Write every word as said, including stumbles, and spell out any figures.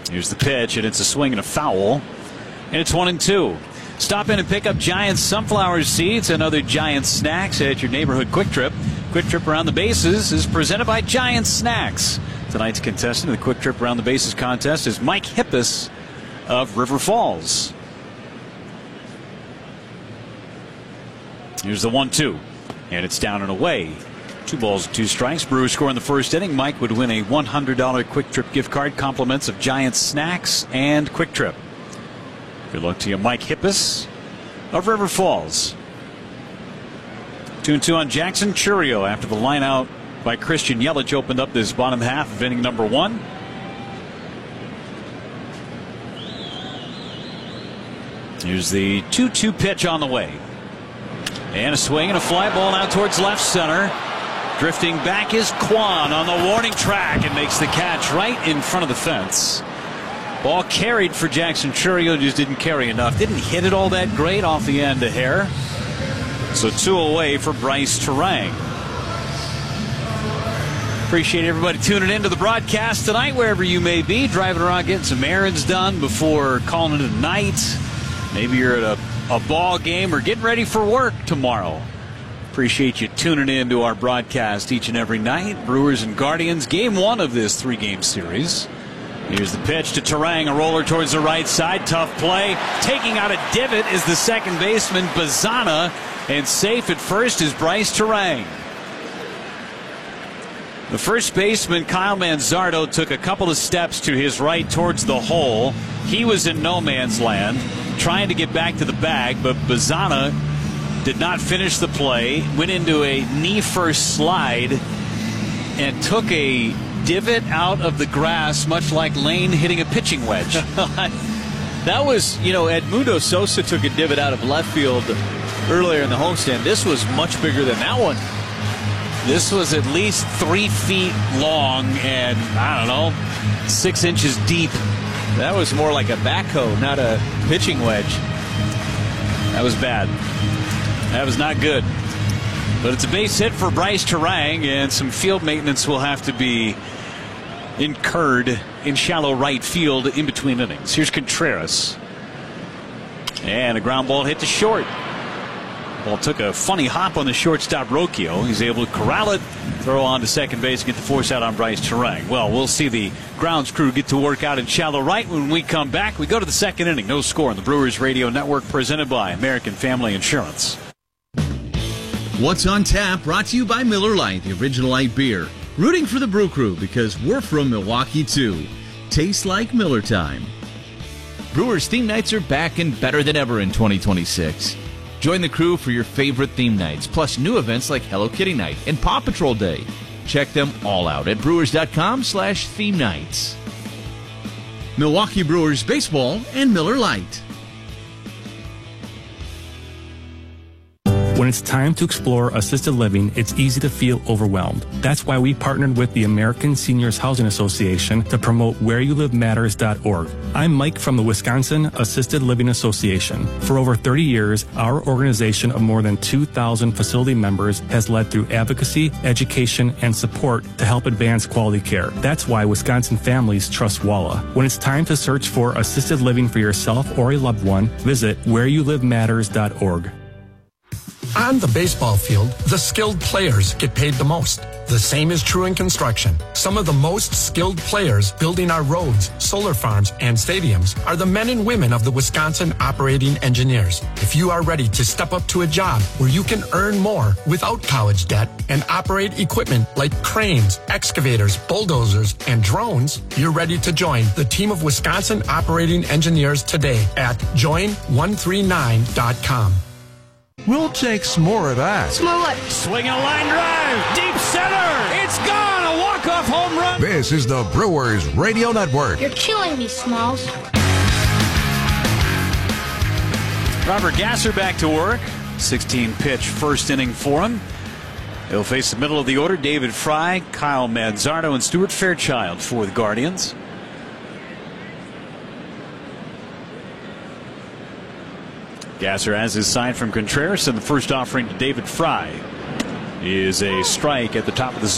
Here's the pitch, and it's a swing and a foul. And it's one and two. Stop in and pick up Giant sunflower seeds and other Giant snacks at your neighborhood Quick Trip. Quick Trip Around the Bases is presented by Giant Snacks. Tonight's contestant of the Quick Trip Around the Bases contest is Mike Hippus of River Falls. Here's the one two, and it's down and away. Two balls and two strikes. Brewers score in the first inning. Mike would win a one hundred dollar Quick Trip gift card, compliments of Giant Snacks and Quick Trip. Good luck to you, Mike Hippus of River Falls. two and two on Jackson Chourio after the line out by Christian Yelich opened up this bottom half of inning number one. Here's the two two pitch on the way. And a swing and a fly ball now towards left center. Drifting back is Kwan on the warning track and makes the catch right in front of the fence. Ball carried for Jackson Chourio, just didn't carry enough. Didn't hit it all that great off the end of hair. So two away for Bryce Turang. Appreciate everybody tuning in to the broadcast tonight, wherever you may be. Driving around getting some errands done before calling it a night. Maybe you're at a, a ball game or getting ready for work tomorrow. Appreciate you tuning in to our broadcast each and every night. Brewers and Guardians, game one of this three-game series. Here's the pitch to Turang, a roller towards the right side. Tough play. Taking out a divot is the second baseman, Bazana. And safe at first is Bryce Turang. The first baseman, Kyle Manzardo, took a couple of steps to his right towards the hole. He was in no man's land, trying to get back to the bag, but Bazana did not finish the play, went into a knee-first slide, and took a divot out of the grass, much like Lane hitting a pitching wedge. That was, you know, Edmundo Sosa took a divot out of left field earlier in the homestand. This was much bigger than that one. This was at least three feet long and, I don't know, six inches deep. That was more like a backhoe, not a pitching wedge. That was bad. That was not good. But it's a base hit for Bryce Turang, and some field maintenance will have to be incurred in shallow right field in between innings. Here's Contreras. And a ground ball hit to short. Ball took a funny hop on the shortstop Rocchio. He's able to corral it, throw on to second base, get the force out on Bryce Turang. Well, we'll see the grounds crew get to work out in shallow right when we come back. We go to the second inning. No score on the Brewers Radio Network, presented by American Family Insurance. What's on Tap, brought to you by Miller Lite, the original light beer. Rooting for the Brew Crew because we're from Milwaukee, too. Tastes like Miller time. Brewers theme nights are back and better than ever in twenty twenty-six. Join the crew for your favorite theme nights, plus new events like Hello Kitty Night and Paw Patrol Day. Check them all out at brewers.com slash theme nights. Milwaukee Brewers Baseball and Miller Lite. When it's time to explore assisted living, it's easy to feel overwhelmed. That's why we partnered with the American Seniors Housing Association to promote where you live matters dot org. I'm Mike from the Wisconsin Assisted Living Association. For over thirty years, our organization of more than two thousand facility members has led through advocacy, education, and support to help advance quality care. That's why Wisconsin families trust W A L A. When it's time to search for assisted living for yourself or a loved one, visit where you live matters dot org. On the baseball field, the skilled players get paid the most. The same is true in construction. Some of the most skilled players building our roads, solar farms, and stadiums are the men and women of the Wisconsin Operating Engineers. If you are ready to step up to a job where you can earn more without college debt and operate equipment like cranes, excavators, bulldozers, and drones, you're ready to join the team of Wisconsin Operating Engineers today at join one three nine dot com. We'll take some more of that. Some more what? Swinging a line drive, deep center. It's gone. A walk-off home run. This is the Brewers Radio Network. You're killing me, Smalls. Robert Gasser back to work. sixteen pitch first inning for him. He'll face the middle of the order. David Fry, Kyle Manzardo, and Stuart Fairchild for the Guardians. Gasser has his sign from Contreras, and the first offering to David Fry is a strike at the top of the zone.